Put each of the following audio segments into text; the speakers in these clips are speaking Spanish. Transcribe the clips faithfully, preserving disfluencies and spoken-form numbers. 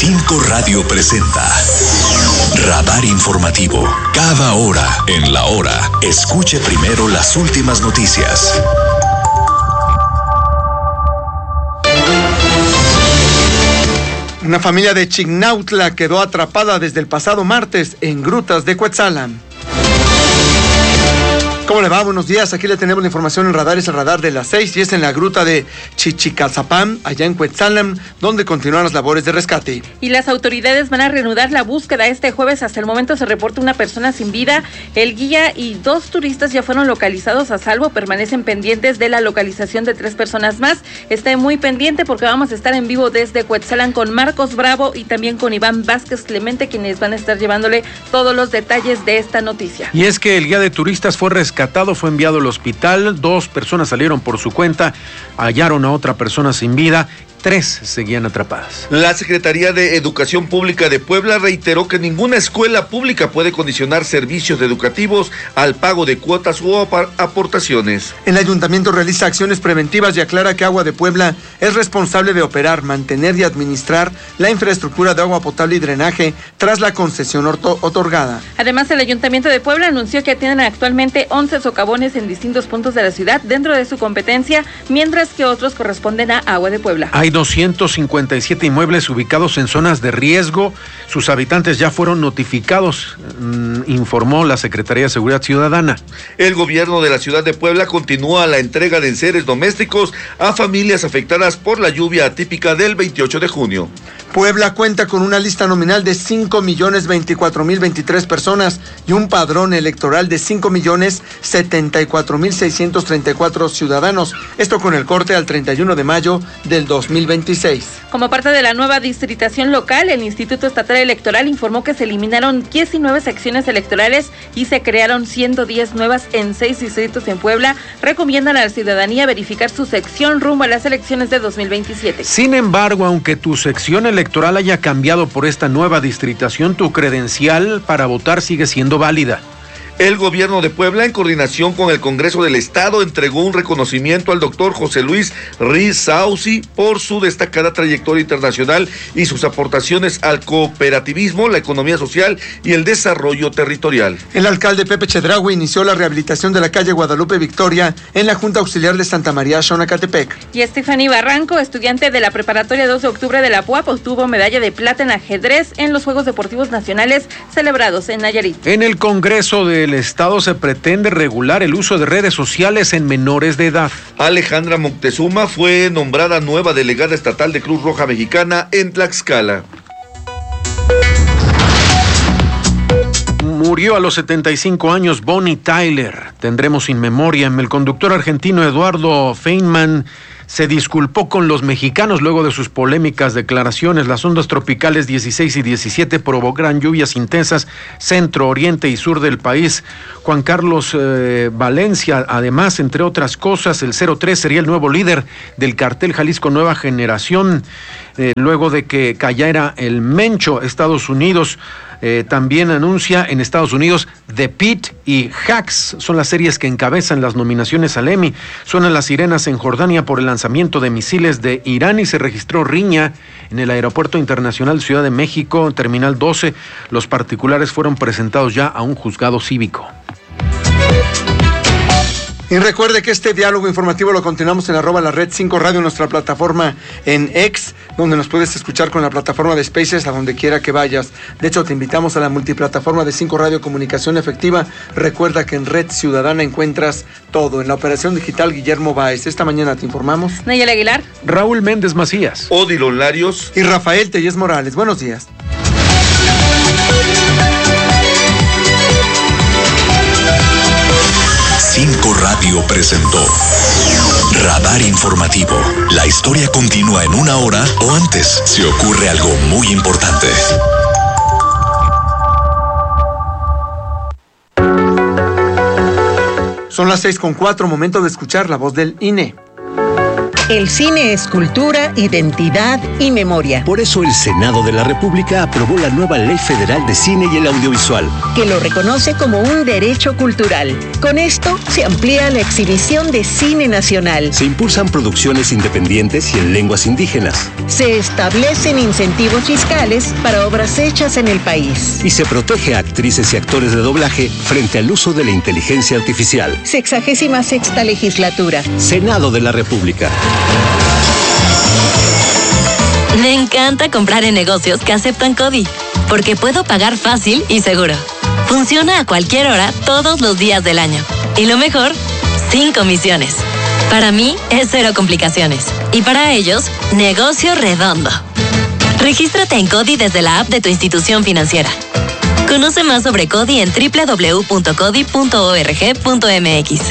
Cinco Radio presenta Radar Informativo. Cada hora en la hora, escuche primero las últimas noticias. Una familia de Chignautla quedó atrapada desde el pasado martes en grutas de Cuetzalan. ¿Cómo le va? Buenos días. Aquí le tenemos la información en Radar. Es el radar de las seis y es en la gruta de Chichicalzapán, allá en Cuetzalan, donde continúan las labores de rescate. Y las autoridades van a reanudar la búsqueda este jueves. Hasta el momento se reporta una persona sin vida. El guía y dos turistas ya fueron localizados a salvo. Permanecen pendientes de la localización de tres personas más. Esté muy pendiente porque vamos a estar en vivo desde Cuetzalan con Marcos Bravo y también con Iván Vázquez Clemente, quienes van a estar llevándole todos los detalles de esta noticia. Y es que el guía de turistas fue rescatado. Fue enviado al hospital, dos personas salieron por su cuenta, hallaron a otra persona sin vida, tres seguían atrapadas. La Secretaría de Educación Pública de Puebla reiteró que ninguna escuela pública puede condicionar servicios educativos al pago de cuotas o aportaciones. El ayuntamiento realiza acciones preventivas y aclara que Agua de Puebla es responsable de operar, mantener y administrar la infraestructura de agua potable y drenaje tras la concesión otorgada. Además, el ayuntamiento de Puebla anunció que tienen actualmente once socavones en distintos puntos de la ciudad dentro de su competencia, mientras que otros corresponden a Agua de Puebla. Hay doscientos cincuenta y siete inmuebles ubicados en zonas de riesgo. Sus habitantes ya fueron notificados, informó la Secretaría de Seguridad Ciudadana. El gobierno de la ciudad de Puebla continúa la entrega de enseres domésticos a familias afectadas por la lluvia atípica del veintiocho de junio. Puebla cuenta con una lista nominal de cinco millones veinticuatro mil veintitrés personas y un padrón electoral de cinco millones setenta y cuatro mil seiscientos treinta y cuatro ciudadanos. Esto con el corte al treinta y uno de mayo del dos mil veintiséis. Como parte de la nueva distritación local, el Instituto Estatal Electoral informó que se eliminaron diecinueve secciones electorales y se crearon ciento diez nuevas en seis distritos en Puebla. Recomiendan a la ciudadanía verificar su sección rumbo a las elecciones de dos mil veintisiete. Sin embargo, aunque tu sección electoral electoral haya cambiado por esta nueva distritación, tu credencial para votar sigue siendo válida. El gobierno de Puebla, en coordinación con el Congreso del Estado, entregó un reconocimiento al doctor José Luis Riz Sauci por su destacada trayectoria internacional y sus aportaciones al cooperativismo, la economía social y el desarrollo territorial. El alcalde Pepe Chedraui inició la rehabilitación de la calle Guadalupe Victoria en la Junta Auxiliar de Santa María, Xonacatepec. Y Stephanie Barranco, estudiante de la preparatoria dos de octubre de la P U A P, obtuvo medalla de plata en ajedrez en los Juegos Deportivos Nacionales celebrados en Nayarit. En el Congreso del Estado se pretende regular el uso de redes sociales en menores de edad. Alejandra Moctezuma fue nombrada nueva delegada estatal de Cruz Roja Mexicana en Tlaxcala. Murió a los setenta y cinco años Bonnie Tyler. Tendremos in memoriam. El conductor argentino Eduardo Feynman se disculpó con los mexicanos luego de sus polémicas declaraciones. Las ondas tropicales dieciséis y diecisiete provocarán lluvias intensas centro, oriente y sur del país. Juan Carlos eh, Valencia, además, entre otras cosas, el cero tres sería el nuevo líder del cartel Jalisco Nueva Generación, eh, luego de que cayera el Mencho. Estados Unidos Eh, también anuncia en Estados Unidos The Pit y Hacks, son las series que encabezan las nominaciones al Emmy. Suenan las sirenas en Jordania por el lanzamiento de misiles de Irán y se registró riña en el Aeropuerto Internacional Ciudad de México, Terminal doce. Los particulares fueron presentados ya a un juzgado cívico. Y recuerde que este diálogo informativo lo continuamos en arroba la red cinco radio, nuestra plataforma en X, donde nos puedes escuchar con la plataforma de Spaces a donde quiera que vayas. De hecho, te invitamos a la multiplataforma de cinco Radio Comunicación Efectiva. Recuerda que en Red Ciudadana encuentras todo. En la operación digital, Guillermo Báez. Esta mañana te informamos Nayel Aguilar, Raúl Méndez Macías, Odilon Larios y Rafael Tellez Morales. Buenos días. Cinco Radio presentó Radar Informativo. La historia continúa en una hora o antes si ocurre algo muy importante. Son las seis con cuatro, momento de escuchar la voz del I N E. El cine es cultura, identidad y memoria. Por eso el Senado de la República aprobó la nueva Ley Federal de Cine y el Audiovisual, que lo reconoce como un derecho cultural. Con esto se amplía la exhibición de cine nacional. Se impulsan producciones independientes y en lenguas indígenas. Se establecen incentivos fiscales para obras hechas en el país. Y se protege a actrices y actores de doblaje frente al uso de la inteligencia artificial. Sexagésima sexta legislatura. Senado de la República. Me encanta comprar en negocios que aceptan CODI, porque puedo pagar fácil y seguro. Funciona a cualquier hora, todos los días del año. Y lo mejor, sin comisiones. Para mí, es cero complicaciones. Y para ellos, negocio redondo. Regístrate en CODI desde la app de tu institución financiera. Conoce más sobre CODI en doble u doble u doble u punto codi punto org punto mx.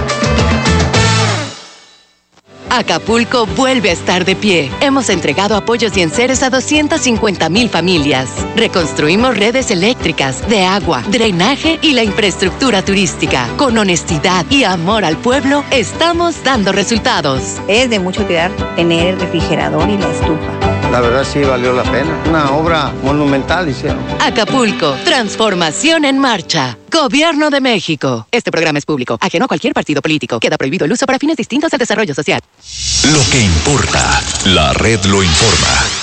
Acapulco vuelve a estar de pie. Hemos entregado apoyos y enseres a doscientas cincuenta mil familias. Reconstruimos redes eléctricas, de agua, drenaje y la infraestructura turística. Con honestidad y amor al pueblo, estamos dando resultados. Es de mucho cuidar tener el refrigerador y la estufa. La verdad sí valió la pena. Una obra monumental hicieron. Acapulco, transformación en marcha. Gobierno de México. Este programa es público, ajeno a cualquier partido político. Queda prohibido el uso para fines distintos al desarrollo social. Lo que importa, la red lo informa.